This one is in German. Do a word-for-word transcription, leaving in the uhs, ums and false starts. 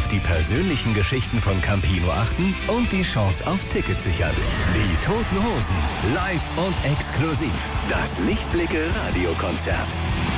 auf die persönlichen Geschichten von Campino achten und die Chance auf Tickets sichern. Die Toten Hosen, live und exklusiv. Das Lichtblicke Radiokonzert.